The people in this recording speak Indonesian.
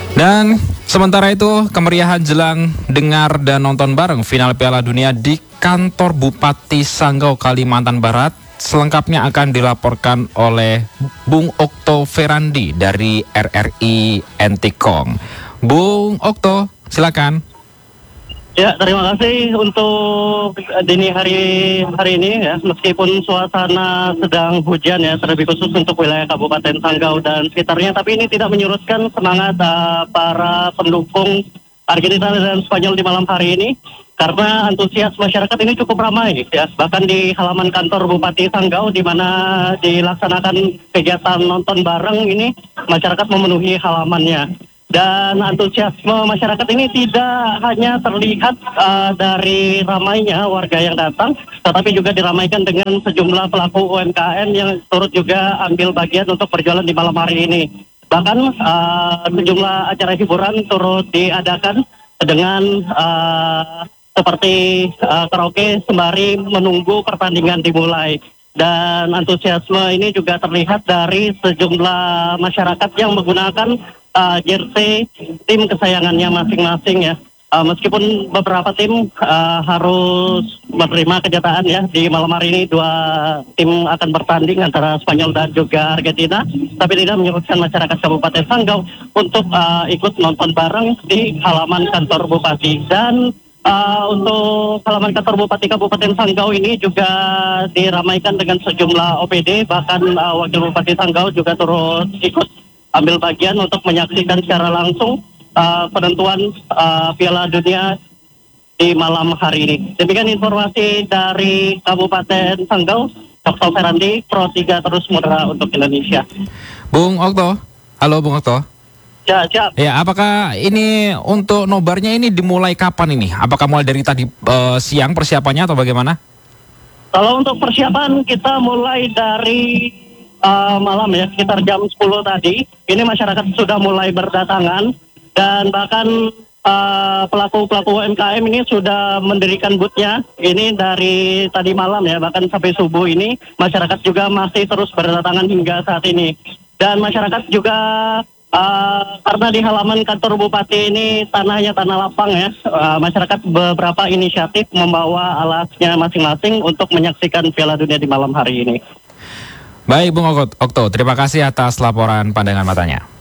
Dan sementara itu, kemeriahan jelang dengar dan nonton bareng final Piala Dunia di kantor Bupati Sanggau, Kalimantan Barat selengkapnya akan dilaporkan oleh Bung Okto Ferandi dari RRI Entikong. Bung Okto, silakan. Ya, terima kasih untuk dini hari ini ya, meskipun suasana sedang hujan ya, terlebih khusus untuk wilayah Kabupaten Sanggau dan sekitarnya, tapi ini tidak menyurutkan semangat para pendukung Argentina dan Spanyol di malam hari ini, karena antusias masyarakat ini cukup ramai ya, bahkan di halaman kantor Bupati Sanggau di mana dilaksanakan kegiatan nonton bareng ini, masyarakat memenuhi halamannya. Dan antusiasme masyarakat ini tidak hanya terlihat dari ramainya warga yang datang, tetapi juga diramaikan dengan sejumlah pelaku UMKM yang turut juga ambil bagian untuk berjualan di malam hari ini. Bahkan sejumlah acara hiburan turut diadakan dengan seperti karaoke sembari menunggu pertandingan dimulai. Dan antusiasme ini juga terlihat dari sejumlah masyarakat yang menggunakan jersey tim kesayangannya masing-masing ya. Meskipun beberapa tim harus menerima kenyataan ya, di malam hari ini dua tim akan bertanding antara Spanyol dan juga Argentina, tapi tidak menyurutkan masyarakat Kabupaten Sanggau untuk ikut nonton bareng di halaman kantor Bupati. Dan untuk halaman kantor Bupati Kabupaten Sanggau ini juga diramaikan dengan sejumlah OPD, bahkan Wakil Bupati Sanggau juga turut ikut ambil bagian untuk menyaksikan secara langsung penentuan Piala Dunia di malam hari ini. Demikian informasi dari Kabupaten Sanggau, Okto Ferandi, Pro 3 terus murah untuk Indonesia. Bung Okto, halo Bung Okto. Siap. Ya, apakah ini untuk nobarnya ini dimulai kapan ini? Apakah mulai dari tadi siang persiapannya atau bagaimana? Kalau untuk persiapan kita mulai dari malam ya, sekitar jam 10 tadi. Ini masyarakat sudah mulai berdatangan dan bahkan pelaku-pelaku UMKM ini sudah mendirikan booth-nya. Ini dari tadi malam ya, bahkan sampai subuh ini masyarakat juga masih terus berdatangan hingga saat ini. Dan masyarakat juga karena di halaman kantor Bupati ini tanahnya tanah lapang ya, masyarakat beberapa inisiatif membawa alatnya masing-masing untuk menyaksikan Piala Dunia di malam hari ini. Baik Bung Okto, terima kasih atas laporan pandangan matanya.